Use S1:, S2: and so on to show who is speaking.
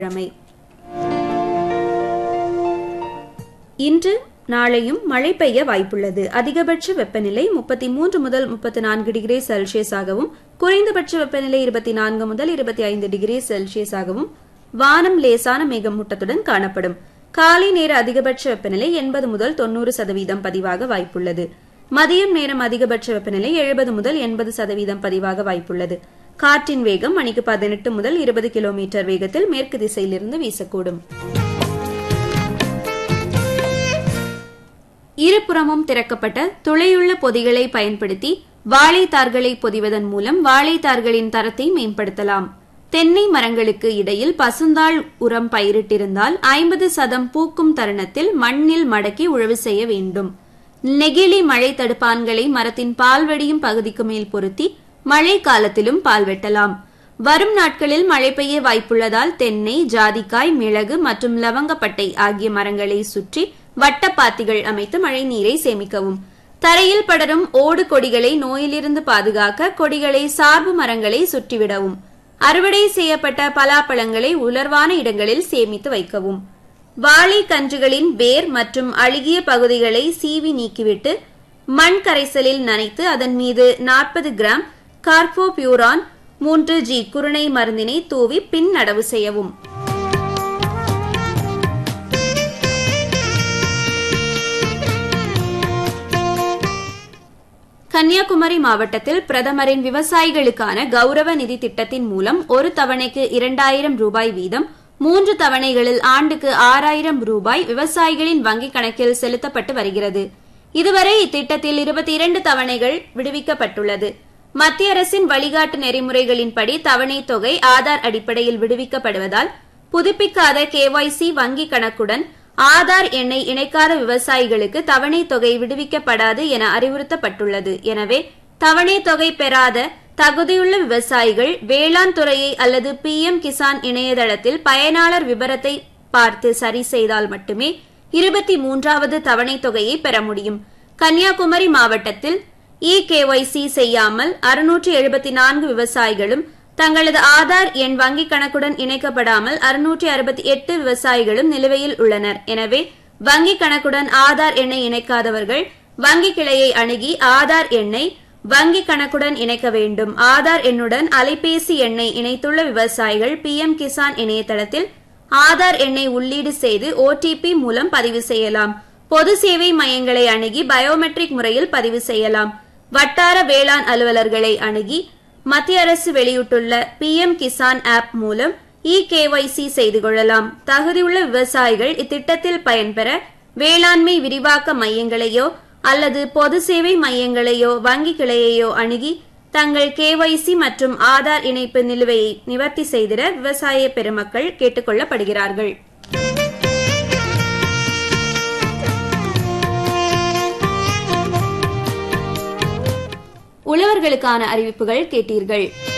S1: கிழமை. இன்று நாளையும் மழை பெய்ய வாய்ப்புள்ளது. அதிகபட்ச வெப்பநிலை 33 முதல் 34 டிகிரி செல்சியஸாகவும் குறைந்தபட்ச வெப்பநிலை 24 முதல் 25 டிகிரி செல்சியஸாகவும் வானம் லேசான மேகமூட்டத்துடன் காணப்படும். காலை நேர அதிகபட்ச வெப்பநிலை 80 முதல் 90% பதிவாக வாய்ப்புள்ளது. மதியம் நேரம் அதிகபட்ச வெப்பநிலை 70 முதல் 80% பதிவாக வாய்ப்புள்ளது. காற்றின் வேகம் மணிக்கு 18 முதல் 20 கிலோமீட்டர் வேகத்தில் மேற்கு திசையிலிருந்து வீசக்கூடும். இருபுறமும் திறக்கப்பட்ட துளையுள்ள பொதிகளை பயன்படுத்தி வாழைத்தார்களை பொதிவதன் மூலம் வாழைத்தார்களின் தரத்தை மேம்படுத்தலாம். தென்னை மரங்களுக்கு இடையில் பசுந்தாள் உரம் பயிரிட்டிருந்தால் 50% பூக்கும் தருணத்தில் மண்ணில் மடக்கி உழவு செய்ய வேண்டும். நெகிழி மழை தடுப்பான்களை மரத்தின் பால்வடியும் பகுதிக்கு மேல் பொருத்தி மழை காலத்திலும் பால் வெட்டலாம். வரும் நாட்களில் மழை பெய்ய வாய்ப்புள்ளதால் தென்னை, ஜாதிக்காய், மிளகு மற்றும் லவங்கப்பட்டை ஆகிய மரங்களை சுற்றி வட்டப்பாத்திகள் அமைத்து மழை நீரை சேமிக்கவும். தரையில் படரும் ஓடு கொடிகளை நோயிலிருந்து பாதுகாக்க கொடிகளை சார்பு மரங்களை சுற்றிவிடவும். அறுவடை செய்யப்பட்ட பலாப்பழங்களை உலர்வான இடங்களில் சேமித்து வைக்கவும். வாழை கன்றுகளின் வேர் மற்றும் அழுகிய பகுதிகளை சீவி நீக்கிவிட்டு மண் கரைசலில் நனைத்து அதன் மீது 40 கிராம் கார்போபியூரான் 3G குருணை மருந்தினை தூவி பின் நடவு செய்யவும். கன்னியாகுமரி மாவட்டத்தில் பிரதமரின் விவசாயிகளுக்கான கௌரவ நிதி திட்டத்தின் மூலம் ஒரு தவணைக்கு 2000 ரூபாய் வீதம் 3 தவணைகளில் ஆண்டுக்கு 6000 ரூபாய் விவசாயிகளின் வங்கிக் கணக்கில் செலுத்தப்பட்டு வருகிறது. இதுவரை இத்திட்டத்தில் 22 தவணைகள் விடுவிக்கப்பட்டுள்ளது. மத்திய அரசின் வழிகாட்டு நெறிமுறைகளின்படி தவணை தொகை ஆதார் அடிப்படையில் விடுவிக்கப்படுவதால் புதுப்பிக்காத KYC வங்கி கணக்குடன் ஆதார் எண்ணை இணைக்காத விவசாயிகளுக்கு தவணை தொகை விடுவிக்கப்படாது என அறிவுறுத்தப்பட்டுள்ளது. எனவே தவணை தொகை பெறாத தகுதியுள்ள விவசாயிகள் வேளாண் துறையை அல்லது PM கிசான் இணையதளத்தில் பயனாளர் விபரத்தை பார்த்து சரி செய்தால் மட்டுமே 23வது தவணை தொகையை பெற முடியும். கன்னியாகுமரி மாவட்டத்தில் KYC செய்யாமல் 674 விவசாயிகளும் தங்களது ஆதார் எண் வங்கிக் கணக்குடன் இணைக்கப்படாமல் 668 விவசாயிகளும் நிலுவையில் உள்ளனர். எனவே வங்கிக் கணக்குடன் ஆதார் எண்ணை இணைக்காதவர்கள் வங்கி கிளையை அணுகி ஆதார் எண்ணை வங்கிக் கணக்குடன் இணைக்க வேண்டும். ஆதார் எண்ணுடன் அலைபேசி எண்ணை இணைத்துள்ள விவசாயிகள் PM கிசான் இணையதளத்தில் ஆதார் எண்ணை உள்ளீடு செய்து OTP மூலம் பதிவு செய்யலாம். பொது சேவை மையங்களை அணுகி பயோமெட்ரிக் முறையில் பதிவு செய்யலாம். வட்டார வேளாண் அலுவலர்களை அணுகி மத்திய அரசு வெளியிட்டுள்ள PM கிசான் ஆப் மூலம் KYC செய்து கொள்ளலாம். தகுதியுள்ள விவசாயிகள் இத்திட்டத்தில் பயன்பெற வேளாண்மை விரிவாக்க மையங்களையோ அல்லது பொது சேவை மையங்களையோ வங்கி கிளையையோ அணுகி தங்கள் KYC மற்றும் ஆதார் இணைப்பு நிலுவையை நிவர்த்தி செய்திட விவசாய பெருமக்கள் கேட்டுக் கொள்ளப்படுகிறார்கள். உழவர்களுக்கான அறிவிப்புகள் கேட்டீர்கள்.